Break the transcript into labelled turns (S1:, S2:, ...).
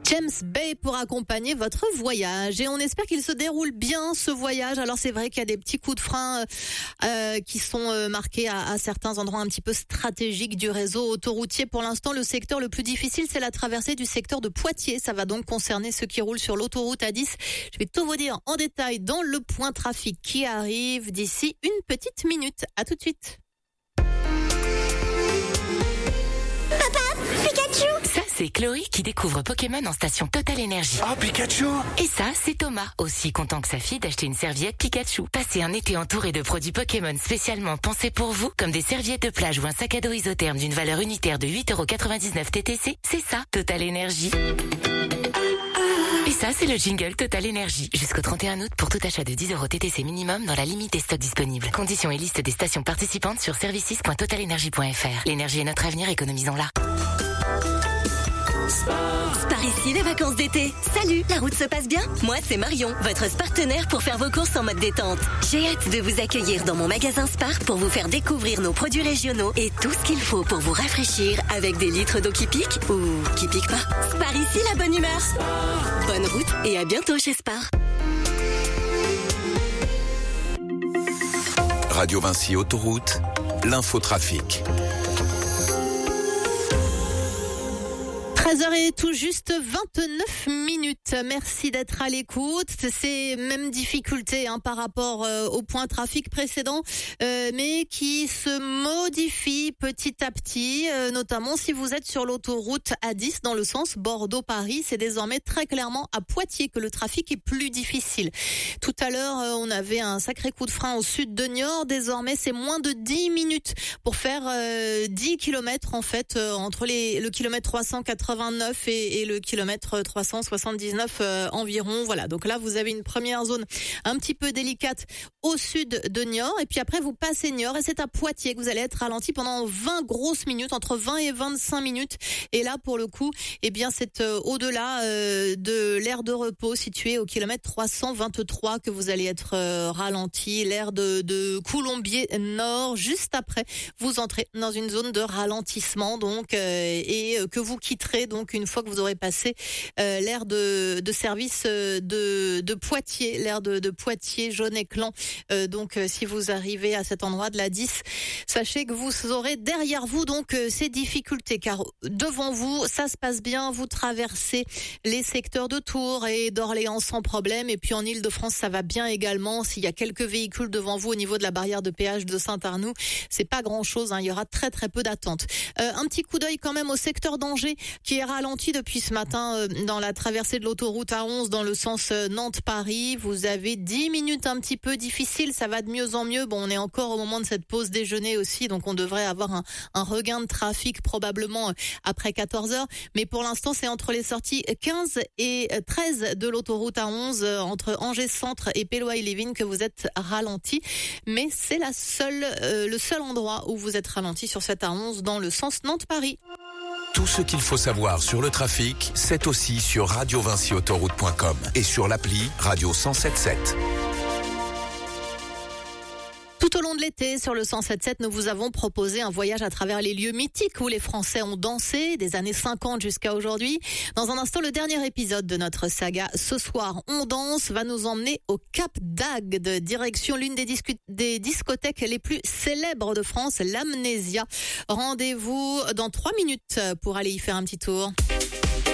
S1: James Bay pour accompagner votre voyage. Et on espère qu'il se déroule bien, ce voyage. Alors c'est vrai qu'il y a des petits coups de frein qui sont marqués à certains endroits un petit peu stratégiques du réseau autoroutier. Pour l'instant, le secteur le plus difficile, c'est la traversée du secteur de Poitiers. Ça va donc concerner ceux qui roulent sur l'autoroute A10. Je vais tout vous dire en détail dans le point trafic qui arrive d'ici une petite minute. À tout de suite.
S2: Ça, c'est Chloé qui découvre Pokémon en station Total Énergie.
S3: Ah, Pikachu!
S2: Et ça, c'est Thomas, aussi content que sa fille d'acheter une serviette Pikachu. Passez un été entouré de produits Pokémon spécialement pensés pour vous, comme des serviettes de plage ou un sac à dos isotherme d'une valeur unitaire de 8,99€ TTC. C'est ça, Total Énergie. Et ça, c'est le jingle Total Énergie. Jusqu'au 31 août, pour tout achat de 10€ TTC minimum dans la limite des stocks disponibles. Conditions et liste des stations participantes sur services.totalenergie.fr. L'énergie est notre avenir, économisons-la.
S4: Spar ici, les vacances d'été. Salut, la route se passe bien? Moi, c'est Marion, votre partenaire pour faire vos courses en mode détente. J'ai hâte de vous accueillir dans mon magasin Spar pour vous faire découvrir nos produits régionaux et tout ce qu'il faut pour vous rafraîchir avec des litres d'eau qui piquent ou qui piquent pas. Spar ici, la bonne humeur. Bonne route et à bientôt chez Spar.
S3: Radio Vinci Autoroute, l'infotrafic.
S1: 13h et tout juste 29 minutes. Merci d'être à l'écoute. C'est même difficulté par rapport au point trafic précédent, mais qui se modifie petit à petit, notamment si vous êtes sur l'autoroute A10 dans le sens Bordeaux-Paris. C'est désormais très clairement à Poitiers que le trafic est plus difficile. Tout à l'heure, on avait un sacré coup de frein au sud de Niort. Désormais, c'est moins de 10 minutes pour faire 10 km en fait, entre le kilomètre 389 et le kilomètre 379 environ. Voilà, donc là vous avez une première zone un petit peu délicate au sud de Niort, et puis après vous passez Niort et c'est à Poitiers que vous allez être ralenti pendant 20 grosses minutes, entre 20 et 25 minutes. Et là pour le coup, eh bien c'est au-delà de l'aire de repos située au kilomètre 323 que vous allez être ralenti, l'aire de Coulombier Nord. Juste après, vous entrez dans une zone de ralentissement donc et que vous quitterez donc une fois que vous aurez passé l'aire de service de Poitiers, l'aire de Poitiers, Jaune-Éclan. Donc si vous arrivez à cet endroit de la 10, sachez que vous aurez derrière vous donc ces difficultés, car devant vous ça se passe bien, vous traversez les secteurs de Tours et d'Orléans sans problème, et puis en Île-de-France ça va bien également. S'il y a quelques véhicules devant vous au niveau de la barrière de péage de Saint-Arnoux, c'est pas grand-chose, il y aura très très peu d'attente. Un petit coup d'œil quand même au secteur d'Angers qui est ralenti depuis ce matin dans la traversée de l'autoroute A11 dans le sens Nantes-Paris. Vous avez 10 minutes un petit peu difficiles, ça va de mieux en mieux. Bon, on est encore au moment de cette pause déjeuner aussi, donc on devrait avoir un regain de trafic probablement après 14h. Mais pour l'instant, c'est entre les sorties 15 et 13 de l'autoroute A11, entre Angers Centre et Péloy-Lévin que vous êtes ralenti. Mais c'est le seul endroit où vous êtes ralenti sur cette A11 dans le sens Nantes-Paris.
S3: Tout ce qu'il faut savoir sur le trafic, c'est aussi sur radiovinciautoroute.com et sur l'appli Radio 107.7.
S1: Tout au long de l'été, sur le 107.7, nous vous avons proposé un voyage à travers les lieux mythiques où les Français ont dansé, des années 50 jusqu'à aujourd'hui. Dans un instant, le dernier épisode de notre saga Ce soir, on danse va nous emmener au Cap d'Agde, direction l'une des discothèques les plus célèbres de France, l'Amnésia. Rendez-vous dans 3 minutes pour aller y faire un petit tour.